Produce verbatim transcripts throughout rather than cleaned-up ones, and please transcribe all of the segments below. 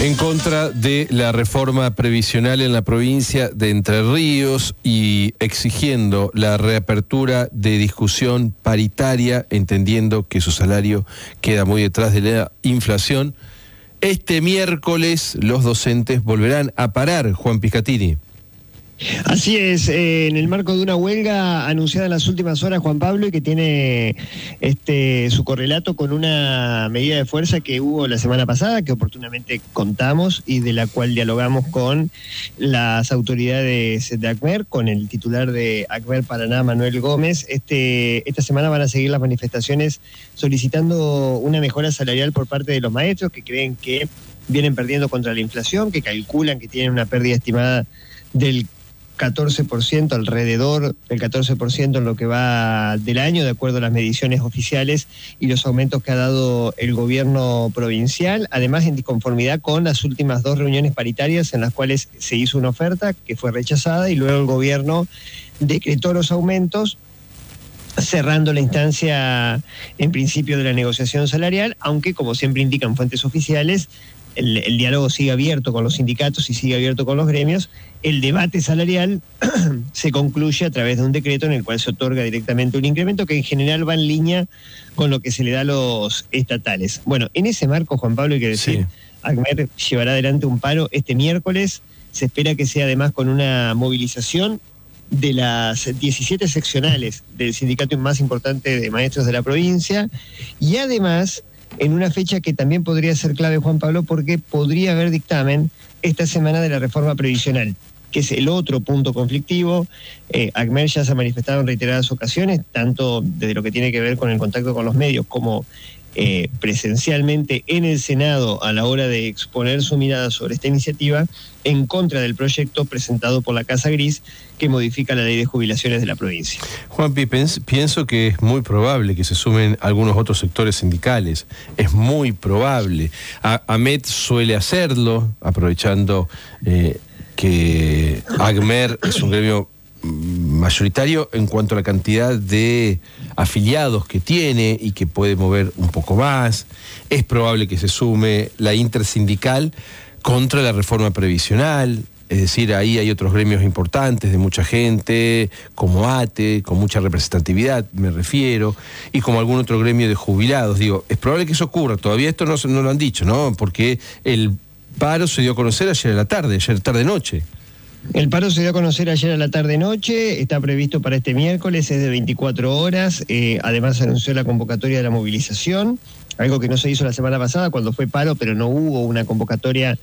En contra de la reforma previsional en la provincia de Entre Ríos y exigiendo la reapertura de discusión paritaria, entendiendo que su salario queda muy detrás de la inflación, este miércoles los docentes volverán a parar, Juan Piscatini. Así es, eh, en el marco de una huelga anunciada en las últimas horas, Juan Pablo, y que tiene este su correlato con una medida de fuerza que hubo la semana pasada, que oportunamente contamos y de la cual dialogamos con las autoridades de ACMER, con el titular de ACMER Paraná, Manuel Gómez. Este, esta semana van a seguir las manifestaciones solicitando una mejora salarial por parte de los maestros, que creen que vienen perdiendo contra la inflación, que calculan que tienen una pérdida estimada del catorce por ciento, alrededor del catorce por ciento en lo que va del año, de acuerdo a las mediciones oficiales y los aumentos que ha dado el gobierno provincial, además en disconformidad con las últimas dos reuniones paritarias en las cuales se hizo una oferta que fue rechazada y luego el gobierno decretó los aumentos, cerrando la instancia en principio de la negociación salarial, aunque como siempre indican fuentes oficiales, El, el diálogo sigue abierto con los sindicatos y sigue abierto con los gremios. El debate salarial se concluye a través de un decreto en el cual se otorga directamente un incremento que en general va en línea con lo que se le da a los estatales. Bueno, en ese marco, Juan Pablo, hay que decir, sí. ACMER llevará adelante un paro este miércoles. Se espera que sea además con una movilización de las diecisiete seccionales del sindicato más importante de maestros de la provincia y además en una fecha que también podría ser clave, Juan Pablo, porque podría haber dictamen esta semana de la reforma previsional, que es el otro punto conflictivo. Eh, ACMER ya se ha manifestado en reiteradas ocasiones, tanto desde lo que tiene que ver con el contacto con los medios como eh, presencialmente en el Senado a la hora de exponer su mirada sobre esta iniciativa en contra del proyecto presentado por la Casa Gris que modifica la ley de jubilaciones de la provincia. Juan Pipens, pienso que es muy probable que se sumen algunos otros sectores sindicales, es muy probable. A AMET suele hacerlo, aprovechando eh, que ACMER es un gremio mayoritario en cuanto a la cantidad de afiliados que tiene y que puede mover un poco más. Es probable que se sume la intersindical contra la reforma previsional, es decir, ahí hay otros gremios importantes de mucha gente, como ATE, con mucha representatividad, me refiero, y como algún otro gremio de jubilados. Digo, es probable que eso ocurra, todavía esto no, no lo han dicho, ¿no? Porque el paro se dio a conocer ayer a la tarde, ayer tarde-noche. El paro se dio a conocer ayer a la tarde-noche, está previsto para este miércoles, es de veinticuatro horas, eh, además se anunció la convocatoria de la movilización, algo que no se hizo la semana pasada cuando fue paro, pero no hubo una convocatoria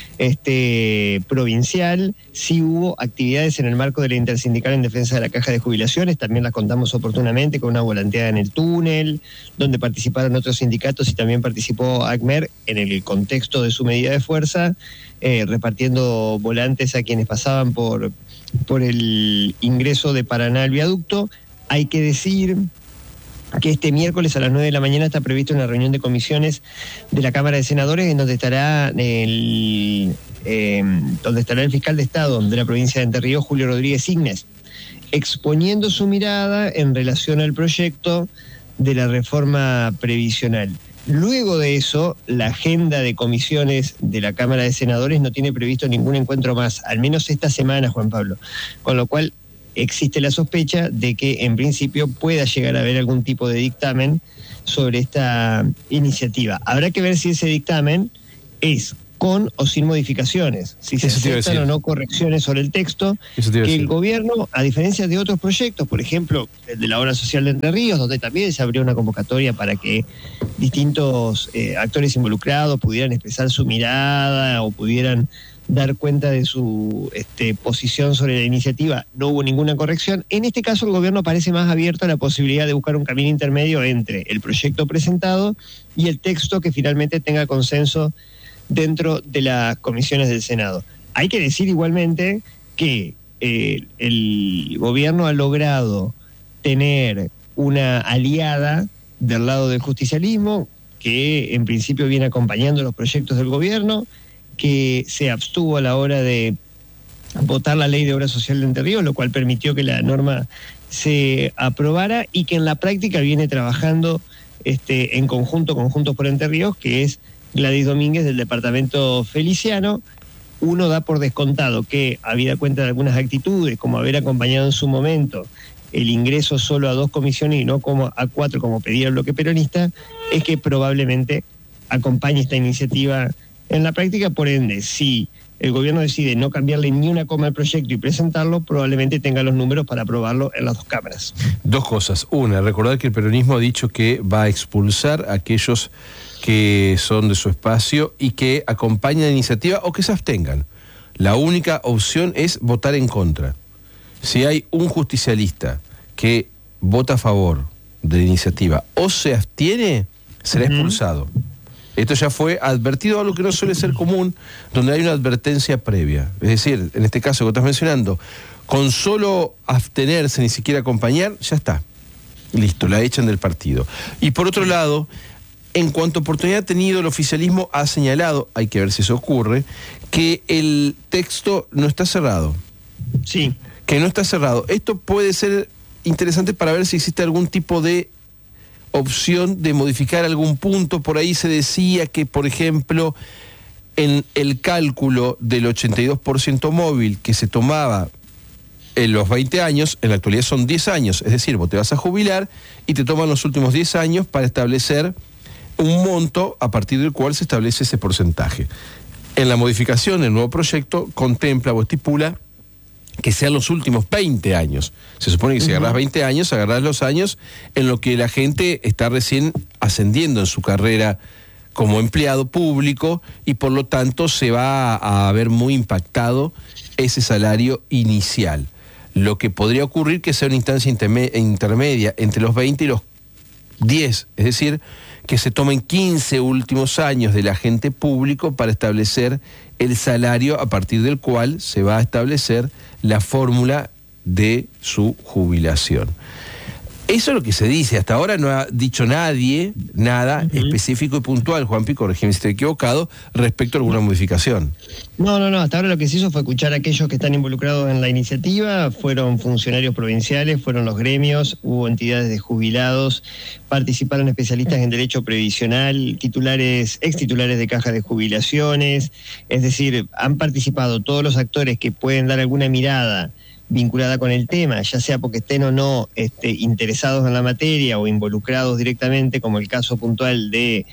este, provincial. Sí hubo actividades en el marco de la intersindical en defensa de la caja de jubilaciones, también las contamos oportunamente con una volanteada en el túnel, donde participaron otros sindicatos y también participó ACMER en el contexto de su medida de fuerza, eh, repartiendo volantes a quienes pasaban por, por el ingreso de Paraná al viaducto. Hay que decir que este miércoles a las nueve de la mañana está prevista una reunión de comisiones de la Cámara de Senadores en donde estará el, eh, donde estará el fiscal de Estado de la provincia de Entre Ríos, Julio Rodríguez Ignes, exponiendo su mirada en relación al proyecto de la reforma previsional. Luego de eso, la agenda de comisiones de la Cámara de Senadores no tiene previsto ningún encuentro más, al menos esta semana, Juan Pablo, con lo cual existe la sospecha de que en principio pueda llegar a haber algún tipo de dictamen sobre esta iniciativa. Habrá que ver si ese dictamen es con o sin modificaciones, si se aceptan o no correcciones sobre el texto, que el gobierno, a diferencia de otros proyectos, por ejemplo, el de la obra social de Entre Ríos, donde también se abrió una convocatoria para que distintos eh, actores involucrados pudieran expresar su mirada o pudieran dar cuenta de su este, posición sobre la iniciativa, no hubo ninguna corrección. En este caso el gobierno parece más abierto a la posibilidad de buscar un camino intermedio entre el proyecto presentado y el texto que finalmente tenga consenso dentro de las comisiones del Senado. Hay que decir igualmente que eh, el gobierno ha logrado tener una aliada del lado del justicialismo, que en principio viene acompañando los proyectos del gobierno, que se abstuvo a la hora de votar la ley de obra social de Entre Ríos, lo cual permitió que la norma se aprobara y que en la práctica viene trabajando este, en conjunto con Juntos por Entre Ríos, que es Gladys Domínguez del departamento Feliciano. Uno da por descontado que, habida cuenta de algunas actitudes, como haber acompañado en su momento el ingreso solo a dos comisiones y no como a cuatro, como pedía el bloque peronista, es que probablemente acompañe esta iniciativa en la práctica. Por ende, si el gobierno decide no cambiarle ni una coma al proyecto y presentarlo, probablemente tenga los números para aprobarlo en las dos cámaras. Dos cosas. Una, recordar que el peronismo ha dicho que va a expulsar a aquellos que son de su espacio y que acompañan la iniciativa o que se abstengan. La única opción es votar en contra. Si hay un justicialista que vota a favor de la iniciativa o se abstiene, será uh-huh. expulsado. Esto ya fue advertido, algo que no suele ser común, donde hay una advertencia previa. Es decir, en este caso que estás mencionando, con solo abstenerse, ni siquiera acompañar, ya está. Listo, la echan del partido. Y por otro lado, en cuanto a oportunidad ha tenido, el oficialismo ha señalado, hay que ver si eso ocurre, que el texto no está cerrado. Sí. Que no está cerrado. Esto puede ser interesante para ver si existe algún tipo de opción de modificar algún punto. Por ahí se decía que, por ejemplo, en el cálculo del ochenta y dos por ciento móvil que se tomaba en los veinte años, en la actualidad son diez años. Es decir, vos te vas a jubilar y te toman los últimos diez años para establecer un monto a partir del cual se establece ese porcentaje. En la modificación, el nuevo proyecto contempla o estipula que sean los últimos veinte años. Se supone que si agarrás veinte años, agarrás los años en lo que la gente está recién ascendiendo en su carrera como empleado público y por lo tanto se va a ver muy impactado ese salario inicial. Lo que podría ocurrir que sea una instancia intermedia entre los veinte y los diez, es decir, que se tomen quince últimos años del agente público para establecer el salario a partir del cual se va a establecer la fórmula de su jubilación. Eso es lo que se dice. Hasta ahora no ha dicho nadie nada uh-huh. específico y puntual, Juanpi, corregime si estoy equivocado, respecto a alguna modificación. No, no, no. Hasta ahora lo que se hizo fue escuchar a aquellos que están involucrados en la iniciativa. Fueron funcionarios provinciales, fueron los gremios, hubo entidades de jubilados, participaron especialistas en derecho previsional, titulares, ex titulares de caja de jubilaciones. Es decir, han participado todos los actores que pueden dar alguna mirada vinculada con el tema, ya sea porque estén o no este, interesados en la materia o involucrados directamente, como el caso puntual de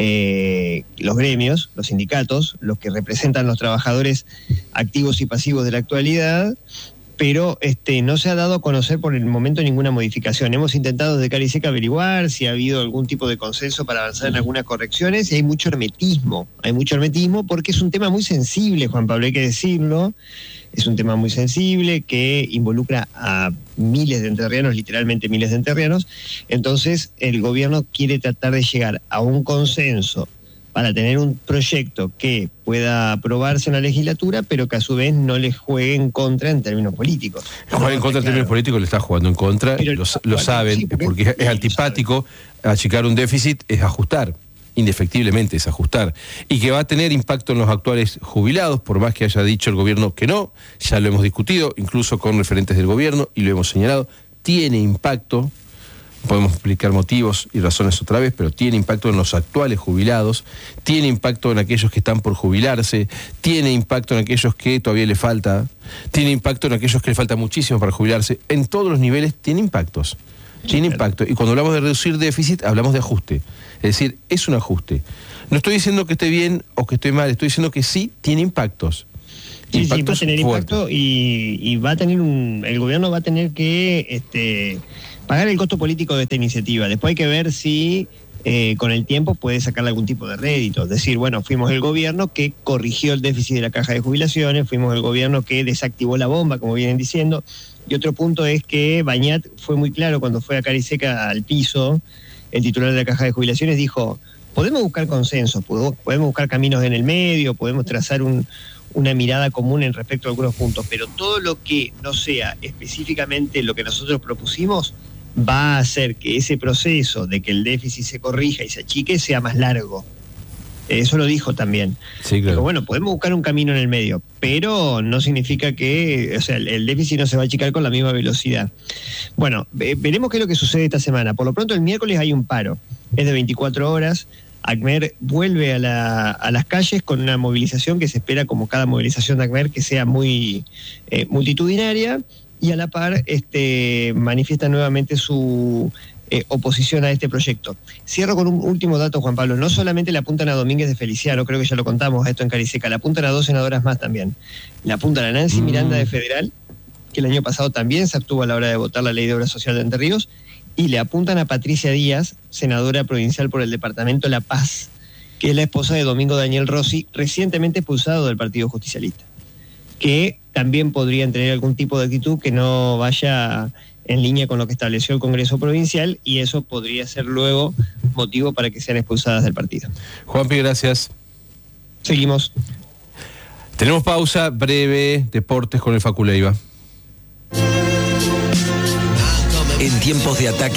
eh, los gremios, los sindicatos, los que representan los trabajadores activos y pasivos de la actualidad, pero este, no se ha dado a conocer por el momento ninguna modificación. Hemos intentado de cara y seca averiguar si ha habido algún tipo de consenso para avanzar en algunas correcciones, y hay mucho hermetismo, hay mucho hermetismo porque es un tema muy sensible, Juan Pablo, hay que decirlo. Es un tema muy sensible que involucra a miles de entrerrianos, literalmente miles de entrerrianos. Entonces, el gobierno quiere tratar de llegar a un consenso para tener un proyecto que pueda aprobarse en la legislatura, pero que a su vez no le juegue en contra en términos políticos. Juega en contra en términos políticos, le está jugando en contra, pero, lo, lo bueno, saben, sí, porque, porque es antipático. Achicar un déficit es ajustar. Indefectiblemente es ajustar, y que va a tener impacto en los actuales jubilados, por más que haya dicho el gobierno que no, ya lo hemos discutido, incluso con referentes del gobierno, y lo hemos señalado, tiene impacto, podemos explicar motivos y razones otra vez, pero tiene impacto en los actuales jubilados, tiene impacto en aquellos que están por jubilarse, tiene impacto en aquellos que todavía le falta, tiene impacto en aquellos que le falta muchísimo para jubilarse, en todos los niveles tiene impactos. Tiene impacto. Y cuando hablamos de reducir déficit, hablamos de ajuste. Es decir, es un ajuste. No estoy diciendo que esté bien o que esté mal, estoy diciendo que sí tiene impactos. Sí, impactos sí, va a tener fuertes. Impacto y, y va a tener un... El gobierno va a tener que este, pagar el costo político de esta iniciativa. Después hay que ver si eh, con el tiempo puede sacarle algún tipo de rédito. Es decir, bueno, fuimos el gobierno que corrigió el déficit de la caja de jubilaciones, fuimos el gobierno que desactivó la bomba, como vienen diciendo. Y otro punto es que Bañat fue muy claro cuando fue a cara y seca al piso, el titular de la caja de jubilaciones dijo, podemos buscar consensos, podemos buscar caminos en el medio, podemos trazar un, una mirada común en respecto a algunos puntos, pero todo lo que no sea específicamente lo que nosotros propusimos va a hacer que ese proceso de que el déficit se corrija y se achique sea más largo. Eso lo dijo también. Sí, claro. Dijo, bueno, podemos buscar un camino en el medio, pero no significa que, o sea, el, el déficit no se va a achicar con la misma velocidad. Bueno, eh, veremos qué es lo que sucede esta semana. Por lo pronto, el miércoles hay un paro. Es de veinticuatro horas. ACMER vuelve a, la, a las calles con una movilización que se espera, como cada movilización de ACMER, que sea muy eh, multitudinaria, y a la par este, manifiesta nuevamente su eh, oposición a este proyecto. Cierro con un último dato, Juan Pablo. No solamente le apuntan a Domínguez de Feliciano, creo que ya lo contamos esto en Cariseca, le apuntan a dos senadoras más también. Le apuntan a Nancy Miranda de Federal, que el año pasado también se abstuvo a la hora de votar la Ley de Obra Social de Entre Ríos, y le apuntan a Patricia Díaz, senadora provincial por el departamento La Paz, que es la esposa de Domingo Daniel Rossi, recientemente expulsado del Partido Justicialista, que también podrían tener algún tipo de actitud que no vaya en línea con lo que estableció el Congreso Provincial, y eso podría ser luego motivo para que sean expulsadas del partido. Juanpi, gracias. Seguimos. Tenemos pausa breve, deportes con el Facu Leiva. En tiempos de ataque